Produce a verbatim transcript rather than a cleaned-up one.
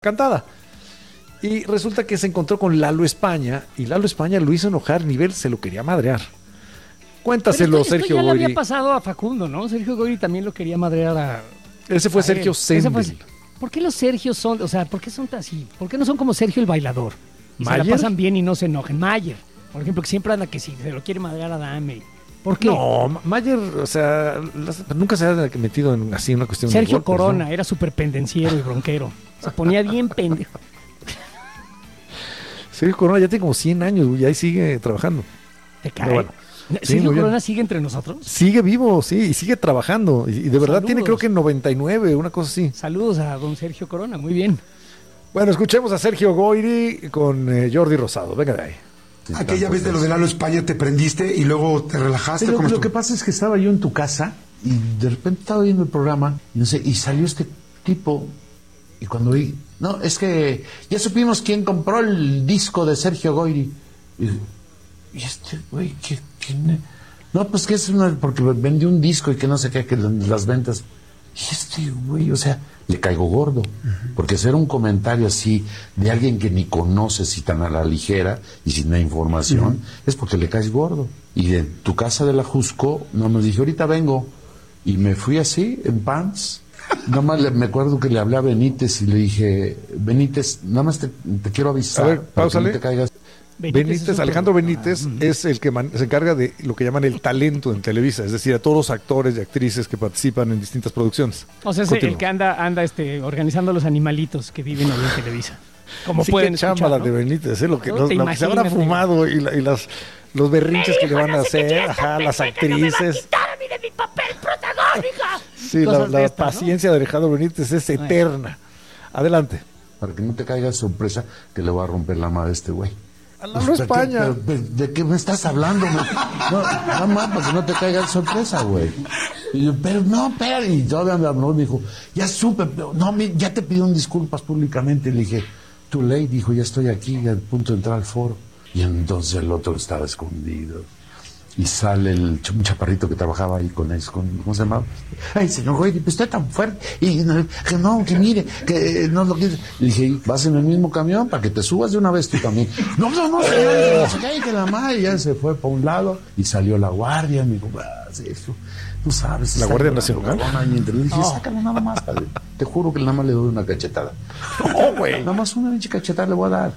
cantada. Y resulta que se encontró con Lalo España y Lalo España lo hizo enojar, nivel se lo quería madrear. Cuéntaselo, esto, Sergio esto ya Goyri. le había pasado a Facundo, ¿no? Sergio Goyri también lo quería madrear a... Ese fue a Sergio él. Ese fue- Sendel. ¿Por qué los Sergios son, o sea, por qué son así? ¿Por qué no son como Sergio el bailador? Y se ¿Mayer? la pasan bien y no se enojen. Mayer, por ejemplo, que siempre anda que si se lo quiere madrear a Dame. ¿Por qué? No, Ma- Mayer, o sea, las- nunca se ha metido en así una cuestión de Sergio golpes, Corona ¿no? era súper pendenciero y bronquero. Se ponía bien pendejo. Sergio Corona ya tiene como cien años y ahí sigue trabajando. ¿Te Pero cae? bueno, sí, ¿Sergio muy bien. Corona sigue entre nosotros? Sigue vivo, sí, y sigue trabajando. Y, y de verdad Saludos. tiene creo que noventa y nueve, una cosa así. Saludos a don Sergio Corona, muy bien. Bueno, escuchemos a Sergio Goyri con eh, Jordi Rosado. Venga de ahí. Aquella vez de lo de Lalo España te prendiste y luego te relajaste. Pero ¿Cómo lo estuvo? que pasa es que estaba yo en tu casa y de repente estaba viendo el programa y, no sé, y salió este tipo y cuando vi, no, es que ya supimos quién compró el disco de Sergio Goyri. Y, y este güey, ¿qué, quién es? No, pues que es una, porque vendió un disco y que no sé qué, que las ventas. Y este güey, o sea, le caigo gordo. Porque hacer un comentario así de alguien que ni conoces y tan a la ligera y sin la información, es porque le caes gordo. Y de tu casa de la Jusco, no nos dije, ahorita vengo. Y me fui así, en pants. Nada más le- me acuerdo que le hablé a Benítez y le dije, Benítez, nada más te, te quiero avisar. A ver, para que páusale. no te caigas. Benítez, es un Alejandro productor. Benítez es el que man- se encarga de lo que llaman el talento en Televisa, es decir, a todos los actores y actrices que participan en distintas producciones. O sea, es Continúa. el que anda, anda este, organizando los animalitos que viven ahí en Televisa. Como Sí, pueden qué chamba escuchar, la ¿no? de Benítez, ¿eh? lo que, No lo, te lo que se habrá imaginas, fumado y, la- y las, los berrinches que le van a hacer, ajá, las actrices. Sí, la, Cosas de la estas, ¿no? paciencia de Alejandro Benítez es eterna. Adelante. Para que no te caigas sorpresa que le voy a romper la madre a este güey. A Pues, Lalo ¿de qué- España. pero, pero, ¿de qué me estás hablando? No, no, nada más para que no te caiga sorpresa, güey. Y yo, pero no, espera. Y todavía me habló y me dijo, ya supe, pero no, mi- ya te pidieron disculpas públicamente. Y le dije, too late, dijo, ya estoy aquí, a punto de entrar al foro. Y entonces el otro estaba escondido. Y sale el ch- un chaparrito que trabajaba ahí con él, con, ¿cómo se llamaba? Ay, señor Goyri, pues usted tan fuerte. Y no, que no, que mire, que no lo quiere. Le dije, vas en el mismo camión para que te subas de una vez tú también. No, no, no, señor, que no se cae, que la madre. Y ya se fue para un lado y salió la guardia. Me dijo, ah, sí, eso, tú sabes. ¿La está Guardia llorando, Nacional? cabrón, ahí entre- Le dije, sácalo nada más, padre. Te juro que nada más le doy una cachetada. No, güey. Nada más una pinche cachetada le voy a dar.